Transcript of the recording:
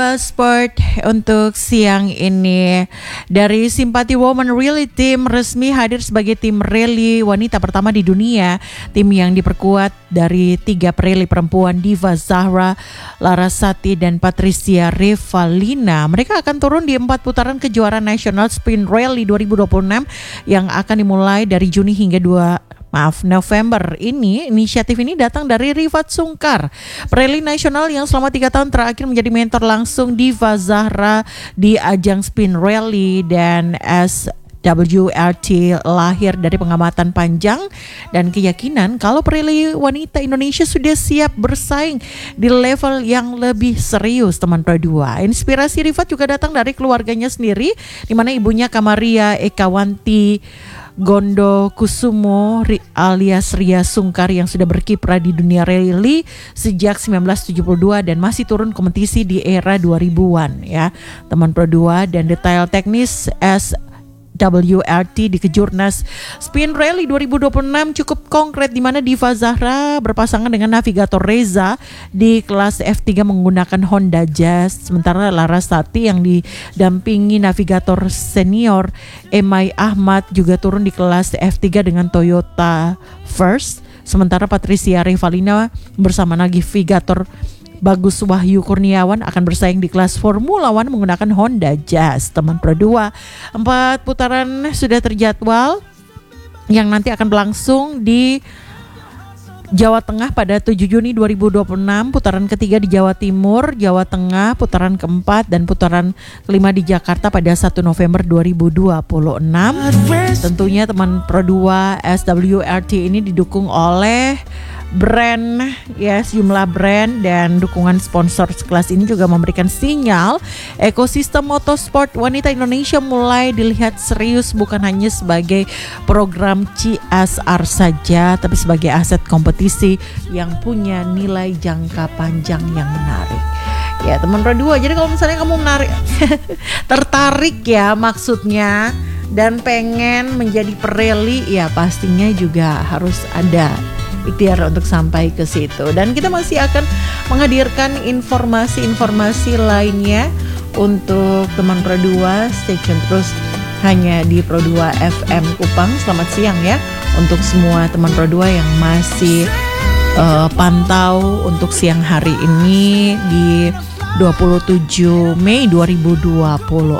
Sport untuk siang ini dari Simpati Women Rally Team resmi hadir sebagai tim rally wanita pertama di dunia. Tim yang diperkuat dari 3 pereli perempuan, Diva Zahra, Larasati dan Patricia Revalina. Mereka akan turun di 4 putaran kejuaraan nasional Sprint Rally 2026 yang akan dimulai dari Juni hingga November ini. Inisiatif ini datang dari Rifat Sungkar, pereli nasional yang selama 3 tahun terakhir menjadi mentor langsung Diva Zahra di ajang Spin Rally, dan SWRT lahir dari pengamatan panjang dan keyakinan kalau pereli wanita Indonesia sudah siap bersaing di level yang lebih serius, teman Pro 2. Inspirasi Rifat juga datang dari keluarganya sendiri, di mana ibunya Kamaria Ekawanti Gondo Kusumo alias Ria Sungkar yang sudah berkiprah di dunia rally sejak 1972 dan masih turun kompetisi di era 2000-an ya, teman Pro 2. Dan detail teknis SWRT di Kejurnas Spin Rally 2026 cukup konkret, di mana Diva Zahra berpasangan dengan navigator Reza di kelas F3 menggunakan Honda Jazz, sementara Larasati yang didampingi navigator senior Emai Ahmad juga turun di kelas F3 dengan Toyota First, sementara Patricia Revalina bersama navigator Bagus Wahyu Kurniawan akan bersaing di kelas Formula One menggunakan Honda Jazz, teman Pro 2. 4 putaran sudah terjadwal yang nanti akan berlangsung di Jawa Tengah pada 7 Juni 2026, putaran ketiga di Jawa Timur, Jawa Tengah, putaran keempat dan putaran kelima di Jakarta pada 1 November 2026. Tentunya teman Pro 2 SWRT ini didukung oleh brand ya, sejumlah brand dan dukungan sponsor sekelas ini juga memberikan sinyal ekosistem motorsport wanita Indonesia mulai dilihat serius, bukan hanya sebagai program CSR saja, tapi sebagai aset kompetisi yang punya nilai jangka panjang yang menarik. Ya teman Pro 2, jadi kalau misalnya kamu tertarik ya maksudnya dan pengen menjadi pereli, ya pastinya juga harus ada ikhtiar untuk sampai ke situ. Dan kita masih akan menghadirkan informasi-informasi lainnya untuk teman Pro 2. Stay tune terus hanya di Pro 2 FM Kupang. Selamat siang ya untuk semua teman Pro 2 yang masih pantau untuk siang hari ini di 27 Mei 2026.